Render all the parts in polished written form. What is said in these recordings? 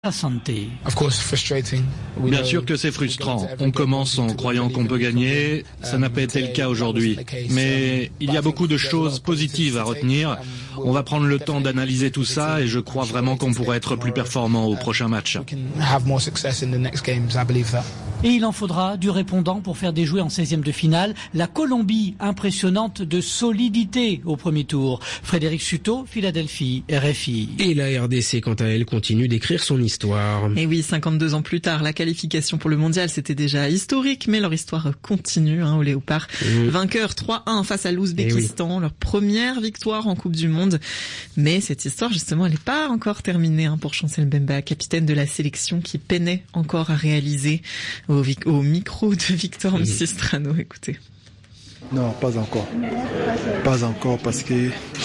la santé. Bien sûr que c'est frustrant. On commence en croyant qu'on peut gagner. Ça n'a pas été le cas aujourd'hui. Mais il y a beaucoup de choses positives à retenir. On va prendre le temps d'analyser tout ça et je crois vraiment qu'on pourrait être plus performant au prochain match. Et il en faudra du répondant pour faire déjouer en 16e de finale la Colombie, impressionnante de solidité au premier tour. Frédéric Suto, Philadelphie, RFI. Et la RDC, quant à elle, continue d'écrire son histoire. Et oui, 52 ans plus tard, la qualification pour le mondial, c'était déjà historique, mais leur histoire continue, aux Léopards. Vainqueur 3-1 face à l'Ouzbékistan, leur première victoire en Coupe du Monde. Mais cette histoire, justement, elle n'est pas encore terminée pour Chancel Mbemba, capitaine de la sélection qui peinait encore à réaliser au micro de Victor Msistrano. Écoutez. Non, pas encore. Pas encore parce que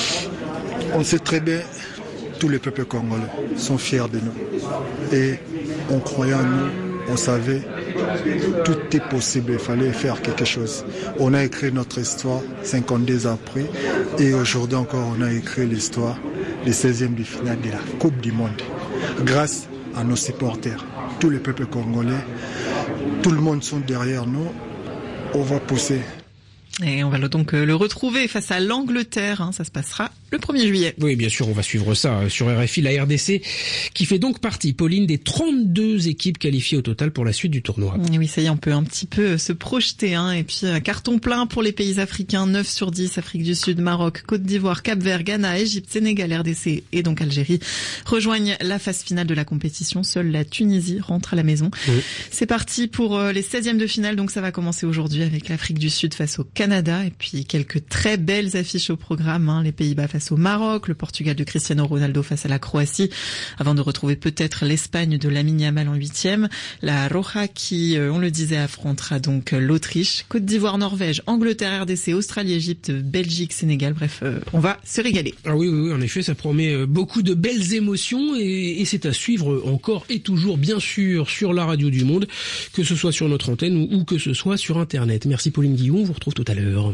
on sait très bien, tous les peuples congolais sont fiers de nous. Et on croyait en nous, on savait, tout est possible, il fallait faire quelque chose. On a écrit notre histoire 52 ans après et aujourd'hui encore on a écrit l'histoire des 16e de finale de la Coupe du Monde. Grâce à nos supporters, tous les peuples congolais, tout le monde sont derrière nous, on va pousser. Et on va donc le retrouver face à l'Angleterre, ça se passera le 1er juillet. Oui, bien sûr, on va suivre ça sur RFI, la RDC, qui fait donc partie, Pauline, des 32 équipes qualifiées au total pour la suite du tournoi. Et oui, ça y est, on peut un petit peu se projeter, et puis carton plein pour les pays africains, 9 sur 10, Afrique du Sud, Maroc, Côte d'Ivoire, Cap-Vert, Ghana, Égypte, Sénégal, RDC et donc Algérie rejoignent la phase finale de la compétition. Seule la Tunisie rentre à la maison. C'est parti pour les 16e de finale, donc ça va commencer aujourd'hui avec l'Afrique du Sud face au Canada et puis quelques très belles affiches au programme, les Pays-Bas face au Maroc, le Portugal de Cristiano Ronaldo face à la Croatie, avant de retrouver peut-être l'Espagne de Lamine Yamal en 8e. La Roja qui, on le disait, affrontera donc l'Autriche, Côte d'Ivoire, Norvège, Angleterre, RDC, Australie, Égypte, Belgique, Sénégal. Bref, on va se régaler. Ah oui, en effet, ça promet beaucoup de belles émotions et c'est à suivre encore et toujours, bien sûr, sur la radio du Monde, que ce soit sur notre antenne ou que ce soit sur Internet. Merci Pauline Guillon, on vous retrouve tout à l'heure.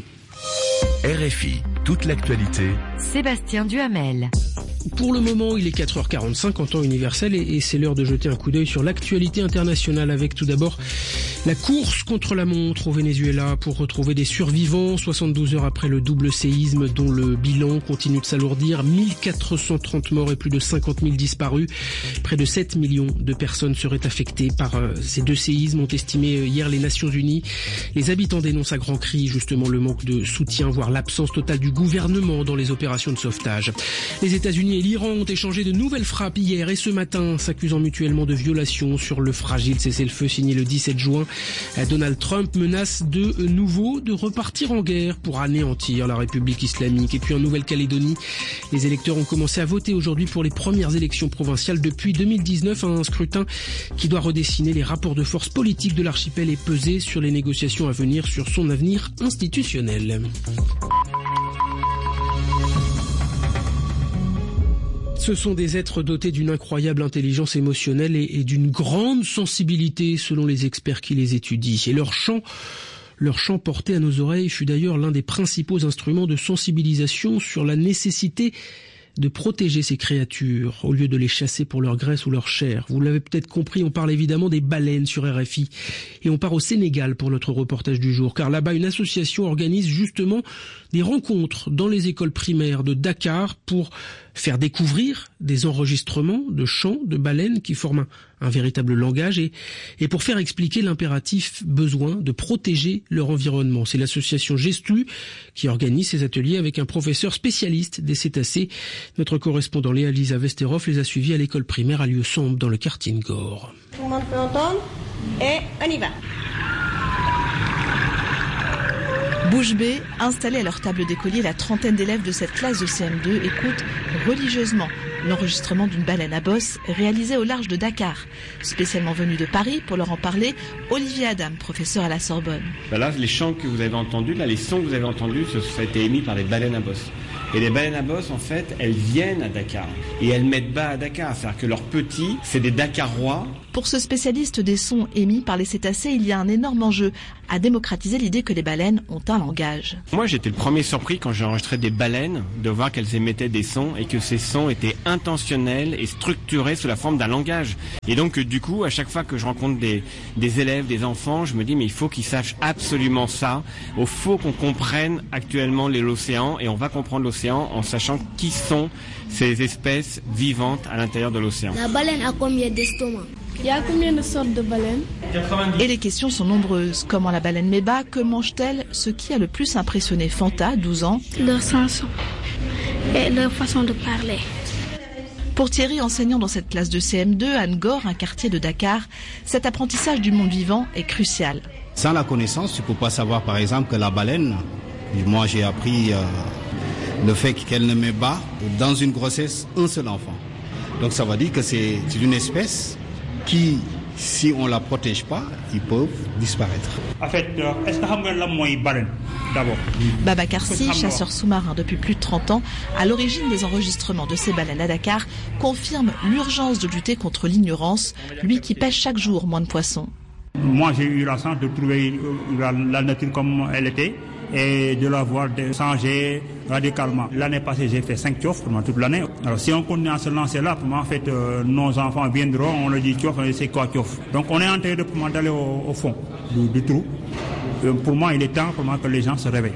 RFI, toute l'actualité. Sébastien Duhamel. Pour le moment, il est 4h45 en temps universel et c'est l'heure de jeter un coup d'œil sur l'actualité internationale avec tout d'abord la course contre la montre au Venezuela pour retrouver des survivants 72 heures après le double séisme dont le bilan continue de s'alourdir. 1430 morts et plus de 50 000 disparus. Près de 7 millions de personnes seraient affectées par ces deux séismes, ont estimé hier les Nations Unies. Les habitants dénoncent à grands cris justement le manque de soutien, voire l'absence totale du gouvernement dans les opérations de sauvetage. Les États-Unis et l'Iran ont échangé de nouvelles frappes hier et ce matin, s'accusant mutuellement de violations sur le fragile cessez-le-feu signé le 17 juin. Donald Trump menace de nouveau de repartir en guerre pour anéantir la République islamique. Et puis en Nouvelle-Calédonie, les électeurs ont commencé à voter aujourd'hui pour les premières élections provinciales depuis 2019, un scrutin qui doit redessiner les rapports de force politiques de l'archipel et peser sur les négociations à venir sur son avenir institutionnel. Ce sont des êtres dotés d'une incroyable intelligence émotionnelle et d'une grande sensibilité selon les experts qui les étudient. Et leur chant porté à nos oreilles fut d'ailleurs l'un des principaux instruments de sensibilisation sur la nécessité de protéger ces créatures au lieu de les chasser pour leur graisse ou leur chair. Vous l'avez peut-être compris, on parle évidemment des baleines sur RFI. Et on part au Sénégal pour notre reportage du jour, car là-bas une association organise justement des rencontres dans les écoles primaires de Dakar pour faire découvrir des enregistrements de chants de baleines qui forment un véritable langage et pour faire expliquer l'impératif besoin de protéger leur environnement. C'est l'association Gestu qui organise ces ateliers avec un professeur spécialiste des cétacés. Notre correspondant Léa-Lisa Vesterov les a suivis à l'école primaire à Lieu-Sombre dans le quartier Ngor. Tout le monde peut entendre et on y va. Bouche bée, installés à leur table d'écolier, la trentaine d'élèves de cette classe de CM2 écoutent religieusement l'enregistrement d'une baleine à bosse réalisée au large de Dakar. Spécialement venu de Paris pour leur en parler, Olivier Adam, professeur à la Sorbonne. Là, les chants que vous avez entendus, les sons que vous avez entendus, ça a été émis par les baleines à bosse. Et les baleines à bosse, en fait, elles viennent à Dakar. Et elles mettent bas à Dakar. C'est-à-dire que leurs petits, c'est des Dakarois. Pour ce spécialiste des sons émis par les cétacés, il y a un énorme enjeu à démocratiser l'idée que les baleines ont un langage. Moi, j'étais le premier surpris quand j'ai enregistré des baleines de voir qu'elles émettaient des sons et que ces sons étaient intentionnels et structurés sous la forme d'un langage. Et donc, du coup, à chaque fois que je rencontre des élèves, des enfants, je me dis mais il faut qu'ils sachent absolument ça. Il faut qu'on comprenne actuellement l'océan et on va comprendre l'océan en sachant qui sont ces espèces vivantes à l'intérieur de l'océan. La baleine a combien d'estomacs? Il y a combien de sortes de baleines? 90. Et les questions sont nombreuses. Comment la baleine met bas? Que mange-t-elle? Ce qui a le plus impressionné Fanta, 12 ans. Leur chanson et leur façon de parler. Pour Thierry, enseignant dans cette classe de CM2 à Ngor, un quartier de Dakar, cet apprentissage du monde vivant est crucial. Sans la connaissance, tu ne peux pas savoir par exemple que la baleine, moi j'ai appris le fait qu'elle ne met pas dans une grossesse un seul enfant. Donc ça veut dire que c'est une espèce qui, si on ne la protège pas, ils peuvent disparaître. En fait, est-ce que vous savez la baleine d'abord? Baba Karsi, chasseur sous-marin depuis plus de 30 ans, à l'origine des enregistrements de ces baleines à Dakar, confirme l'urgence de lutter contre l'ignorance, lui qui pêche chaque jour moins de poissons. Moi, j'ai eu la chance de trouver la nature comme elle était et de la voir changer radicalement. L'année passée, j'ai fait 5 tchofs pendant toute l'année. Alors, si on continue à se lancer là, pour moi, en fait, nos enfants viendront, on leur dit tchof, c'est quoi tchof? Donc, on est en train d'aller au fond du trou. Pour moi, il est temps pour moi que les gens se réveillent.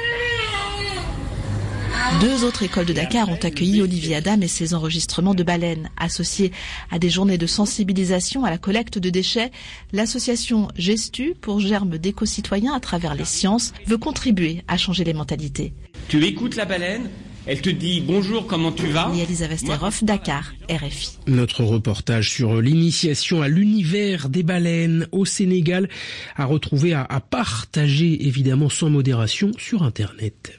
2 autres écoles de Dakar ont accueilli Olivier Adam et ses enregistrements de baleines. Associés à des journées de sensibilisation à la collecte de déchets, l'association Gestu, pour germe d'éco-citoyens à travers les sciences, veut contribuer à changer les mentalités. Tu écoutes la baleine, elle te dit bonjour, comment tu vas? Elisa Vesterhoff, Dakar, RFI. Notre reportage sur l'initiation à l'univers des baleines au Sénégal à retrouver, à partager évidemment sans modération sur Internet.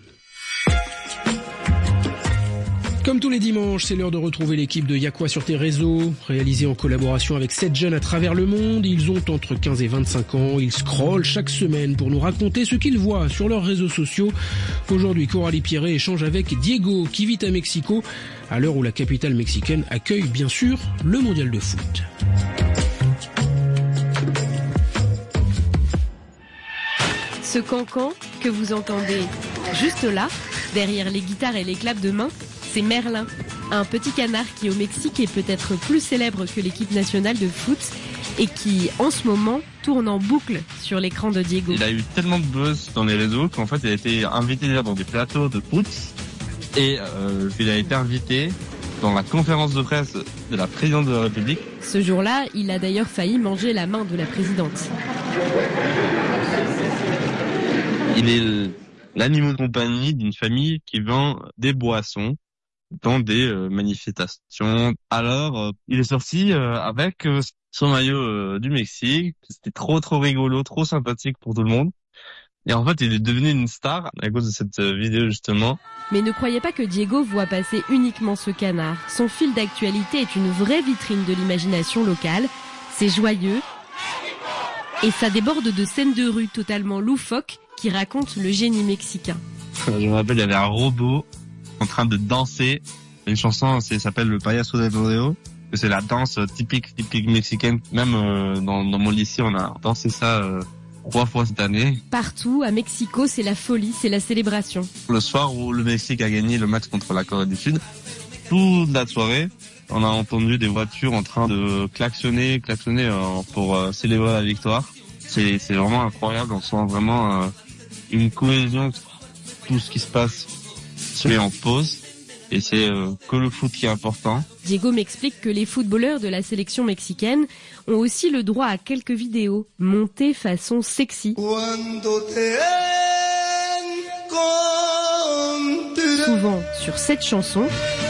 Comme tous les dimanches, c'est l'heure de retrouver l'équipe de Y'a quoi sur tes réseaux, réalisée en collaboration avec 7 jeunes à travers le monde. Ils ont entre 15 et 25 ans, ils scrollent chaque semaine pour nous raconter ce qu'ils voient sur leurs réseaux sociaux. Aujourd'hui, Coralie Pierret échange avec Diego qui vit à Mexico, à l'heure où la capitale mexicaine accueille bien sûr le mondial de foot. Ce cancan que vous entendez juste là, derrière les guitares et les claps de main, c'est Merlin, un petit canard qui au Mexique est peut-être plus célèbre que l'équipe nationale de foot et qui en ce moment tourne en boucle sur l'écran de Diego. Il a eu tellement de buzz dans les réseaux qu'en fait il a été invité dans des plateaux de foot et il a été invité dans la conférence de presse de la présidente de la République. Ce jour-là, il a d'ailleurs failli manger la main de la présidente. Il est l'animal de compagnie d'une famille qui vend des boissons dans des manifestations. Alors, il est sorti avec son maillot du Mexique. C'était trop rigolo, trop sympathique pour tout le monde. Et en fait, il est devenu une star à cause de cette vidéo, justement. Mais ne croyez pas que Diego voit passer uniquement ce canard. Son fil d'actualité est une vraie vitrine de l'imagination locale. C'est joyeux. Et ça déborde de scènes de rue totalement loufoques qui racontent le génie mexicain. Je me rappelle, il y avait un robot en train de danser. Une chanson, s'appelle le Payaso del Rodeo. C'est la danse typique mexicaine. Même dans mon lycée, on a dansé ça 3 fois cette année. Partout, à Mexico, c'est la folie, c'est la célébration. Le soir où le Mexique a gagné le match contre la Corée du Sud, toute la soirée, on a entendu des voitures en train de klaxonner pour célébrer la victoire. C'est vraiment incroyable, on sent vraiment une cohésion. Tout ce qui se passe se met en pause et c'est que le foot qui est important. Diego m'explique que les footballeurs de la sélection mexicaine ont aussi le droit à quelques vidéos montées façon sexy. Souvent sur cette chanson.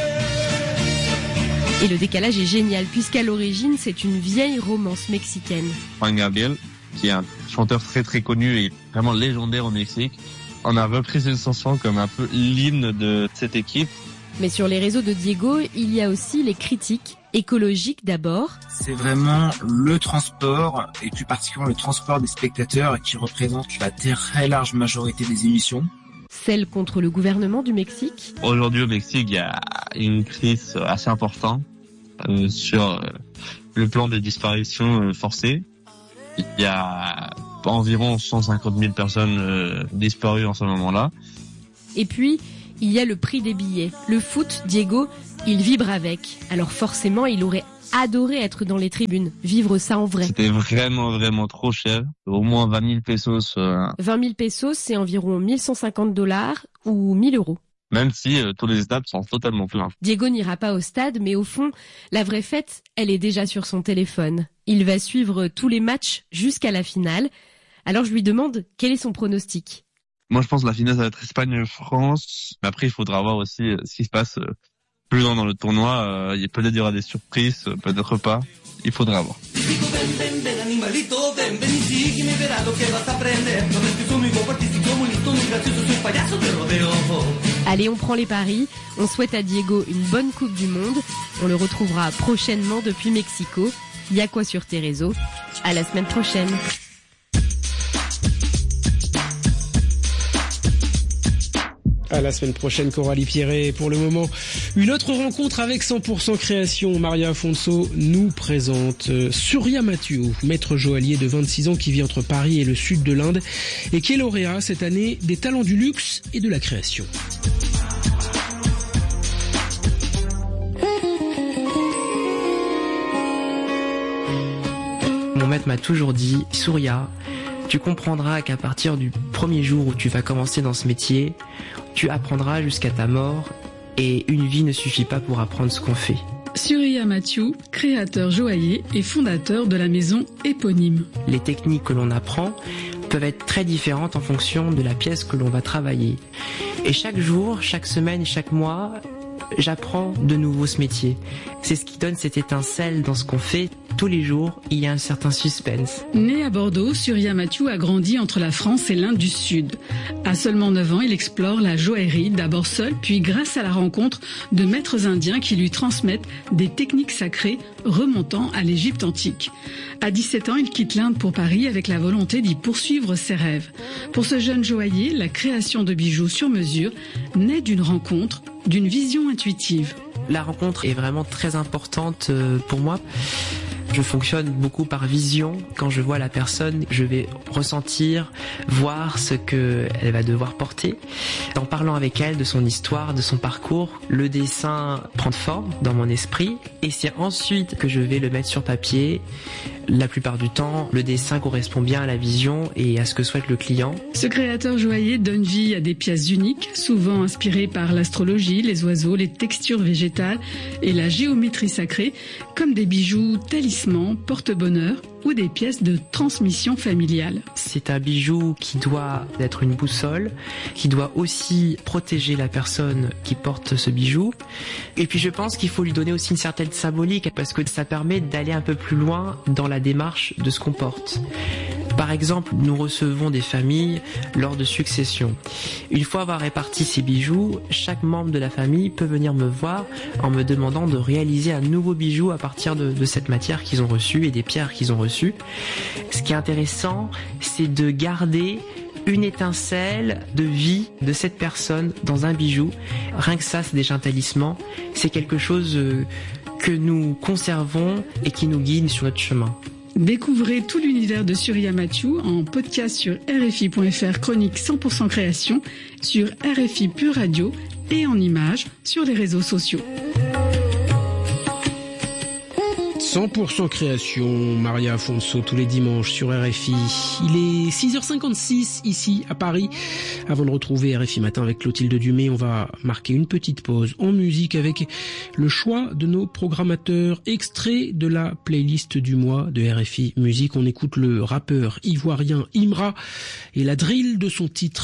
Et le décalage est génial puisqu'à l'origine c'est une vieille romance mexicaine. Juan Gabriel, qui est un chanteur très connu et vraiment légendaire au Mexique, on a repris cette chanson comme un peu l'hymne de cette équipe. Mais sur les réseaux de Diego, il y a aussi les critiques écologiques d'abord. C'est vraiment le transport, et plus particulièrement le transport des spectateurs qui représente la très large majorité des émissions. celle contre le gouvernement du Mexique. Aujourd'hui au Mexique, il y a une crise assez importante sur le plan des disparitions forcées. Il y a environ 150 000 personnes disparues en ce moment-là. Et puis, il y a le prix des billets. Le foot, Diego, il vibre avec. Alors forcément, il aurait adoré être dans les tribunes, vivre ça en vrai. C'était vraiment trop cher. Au moins 20 000 pesos. 20 000 pesos, c'est environ $1 150 ou 1 000 €. Même si tous les stades sont totalement pleins. Diego n'ira pas au stade, mais au fond, la vraie fête, elle est déjà sur son téléphone. Il va suivre tous les matchs jusqu'à la finale. Alors je lui demande quel est son pronostic. Moi je pense que la finale ça va être Espagne-France. Après il faudra voir aussi ce qui se passe plus loin dans le tournoi. Peut-être il y aura des surprises, peut-être pas. Il faudra voir. Allez, on prend les paris. On souhaite à Diego une bonne Coupe du Monde. On le retrouvera prochainement depuis Mexico. Il y a quoi sur tes réseaux? À la semaine prochaine. À la semaine prochaine, Coralie Pierret. Pour le moment, une autre rencontre avec 100% création. Maria Afonso nous présente Surya Mathieu, maître joaillier de 26 ans qui vit entre Paris et le sud de l'Inde et qui est lauréat cette année des talents du luxe et de la création. Mon maître m'a toujours dit, Surya, tu comprendras qu'à partir du premier jour où tu vas commencer dans ce métier, tu apprendras jusqu'à ta mort et une vie ne suffit pas pour apprendre ce qu'on fait. Surya Mathieu, créateur joaillier et fondateur de la maison éponyme. Les techniques que l'on apprend peuvent être très différentes en fonction de la pièce que l'on va travailler. Et chaque jour, chaque semaine, chaque mois, j'apprends de nouveau ce métier. C'est ce qui donne cette étincelle dans ce qu'on fait. Tous les jours, il y a un certain suspense. Né à Bordeaux, Surya Mathieu a grandi entre la France et l'Inde du Sud. À seulement 9 ans, il explore la joaillerie, d'abord seul, puis grâce à la rencontre de maîtres indiens qui lui transmettent des techniques sacrées remontant à l'Égypte antique. À 17 ans, il quitte l'Inde pour Paris avec la volonté d'y poursuivre ses rêves. Pour ce jeune joaillier, la création de bijoux sur mesure naît d'une rencontre, d'une vision intuitive. La rencontre est vraiment très importante pour moi. Je fonctionne beaucoup par vision. Quand je vois la personne, je vais ressentir, voir ce qu'elle va devoir porter. En parlant avec elle de son histoire, de son parcours, le dessin prend forme dans mon esprit et c'est ensuite que je vais le mettre sur papier. La plupart du temps, le dessin correspond bien à la vision et à ce que souhaite le client. Ce créateur joaillier donne vie à des pièces uniques, souvent inspirées par l'astrologie, les oiseaux, les textures végétales et la géométrie sacrée, comme des bijoux talismans, porte-bonheur ou des pièces de transmission familiale. C'est un bijou qui doit être une boussole, qui doit aussi protéger la personne qui porte ce bijou. Et puis je pense qu'il faut lui donner aussi une certaine symbolique parce que ça permet d'aller un peu plus loin dans la démarche de ce qu'on porte. Par exemple, nous recevons des familles lors de successions. Une fois avoir réparti ces bijoux, chaque membre de la famille peut venir me voir en me demandant de réaliser un nouveau bijou à partir de cette matière qu'ils ont reçue et des pierres qu'ils ont reçues. Ce qui est intéressant, c'est de garder une étincelle de vie de cette personne dans un bijou. Rien que ça, c'est déjà un talisman. C'est quelque chose que nous conservons et qui nous guide sur notre chemin. Découvrez tout l'univers de Surya Mathieu en podcast sur RFI.fr, chronique 100% création, sur RFI Pure Radio et en images sur les réseaux sociaux. 100% création, Maria Afonso, tous les dimanches sur RFI. Il est 6h56 ici à Paris. Avant de retrouver RFI Matin avec Clotilde Dumay, on va marquer une petite pause en musique avec le choix de nos programmateurs, extrait de la playlist du mois de RFI Musique. On écoute le rappeur ivoirien Imra et la drill de son titre